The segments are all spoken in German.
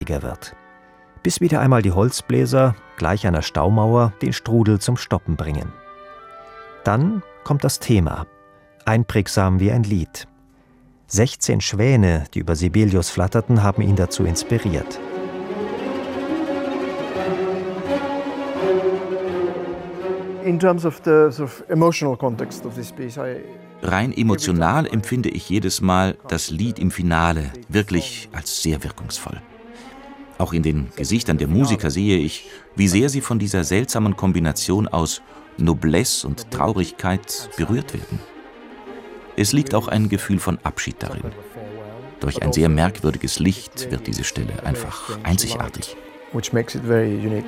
wird, bis wieder einmal die Holzbläser, gleich einer Staumauer, den Strudel zum Stoppen bringen. Dann kommt das Thema, einprägsam wie ein Lied. 16 Schwäne, die über Sibelius flatterten, haben ihn dazu inspiriert. In terms of the sort of emotional context of this piece, Rein emotional empfinde ich jedes Mal das Lied im Finale wirklich als sehr wirkungsvoll. Auch in den Gesichtern der Musiker sehe ich, wie sehr sie von dieser seltsamen Kombination aus Noblesse und Traurigkeit berührt werden. Es liegt auch ein Gefühl von Abschied darin. Durch ein sehr merkwürdiges Licht wird diese Stelle einfach einzigartig. which makes it very unique.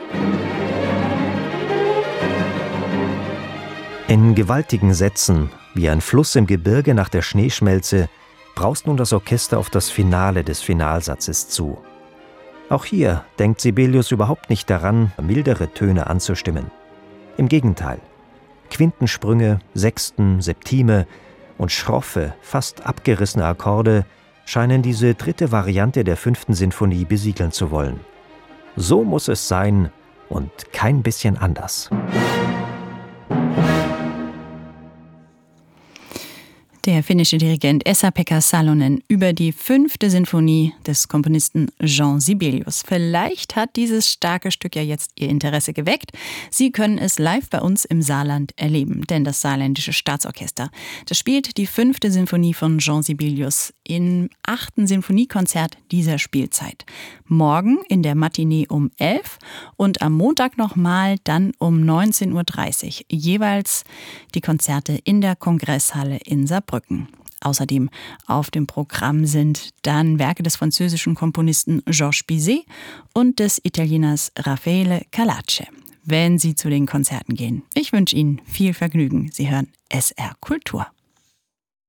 In gewaltigen Sätzen, wie ein Fluss im Gebirge nach der Schneeschmelze, braust nun das Orchester auf das Finale des Finalsatzes zu. Auch hier denkt Sibelius überhaupt nicht daran, mildere Töne anzustimmen. Im Gegenteil. Quintensprünge, Sexten, Septime und schroffe, fast abgerissene Akkorde scheinen diese dritte Variante der 5. Sinfonie besiegeln zu wollen. So muss es sein und kein bisschen anders. Der finnische Dirigent Esa-Pekka Salonen über die 5. Sinfonie des Komponisten Jean Sibelius. Vielleicht hat dieses starke Stück ja jetzt Ihr Interesse geweckt. Sie können es live bei uns im Saarland erleben, denn das Saarländische Staatsorchester, das spielt die 5. Sinfonie von Jean Sibelius im 8. Sinfoniekonzert dieser Spielzeit. Morgen in der Matinee um 11 und am Montag nochmal dann um 19.30 Uhr. Jeweils die Konzerte in der Kongresshalle in Saarbrücken. Außerdem auf dem Programm sind dann Werke des französischen Komponisten Georges Bizet und des Italieners Raffaele Calace. Wenn Sie zu den Konzerten gehen. Ich wünsche Ihnen viel Vergnügen. Sie hören SR Kultur.